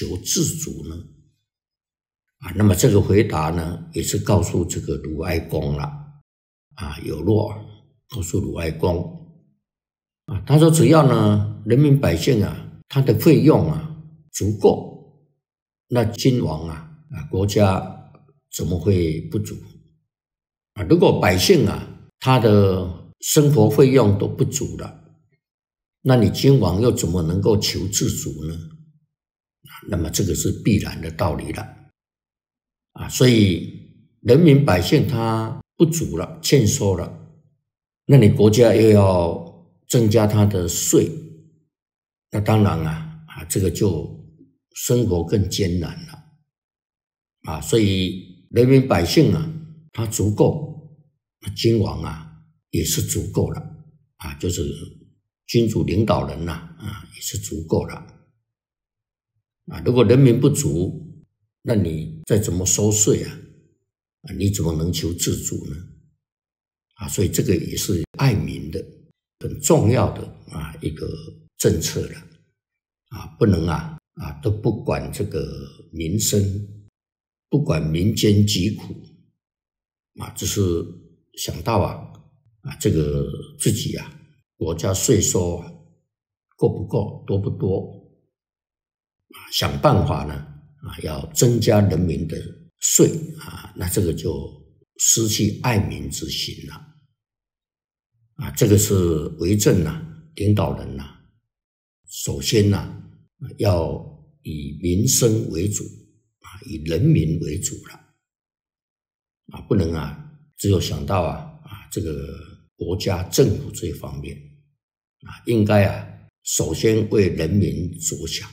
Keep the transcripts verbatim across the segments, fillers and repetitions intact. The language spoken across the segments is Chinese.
求自主呢？啊，那么这个回答呢，也是告诉这个鲁哀公了。啊，有洛告诉鲁哀公，啊，他说只要呢人民百姓啊，他的费用啊足够，那君王啊啊国家怎么会不足啊？如果百姓啊他的生活费用都不足了，那你君王又怎么能够求自主呢？那么这个是必然的道理了啊，所以人民百姓他不足了，欠收了，那你国家又要增加他的税，那当然啊啊这个就生活更艰难了啊，所以人民百姓啊他足够，君王啊也是足够了啊，就是君主领导人呐 啊, 啊也是足够了啊，如果人民不足，那你再怎么收税啊，啊你怎么能求自主呢？啊，所以这个也是爱民的很重要的啊一个政策了啊，不能啊啊都不管这个民生，不管民间疾苦啊，只是想到啊啊这个自己啊国家税收啊够不够，多不多啊，想办法呢啊要增加人民的税啊，那这个就失去爱民之心了啊，这个是为政啊领导人啊首先呢、啊、要以民生为主啊，以人民为主了啊，不能啊只有想到啊啊这个国家政府这一方面啊，应该啊首先为人民着想。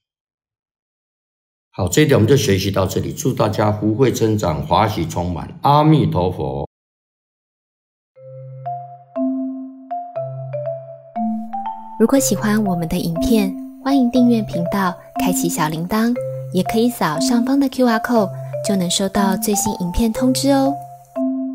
好，这一点我们就学习到这里，祝大家福慧增长，华喜充满，阿弥陀佛。 如果喜欢我们的影片，欢迎订阅频道，开启小铃铛，也可以扫上方的 Q R code， 就能收到最新影片通知哦。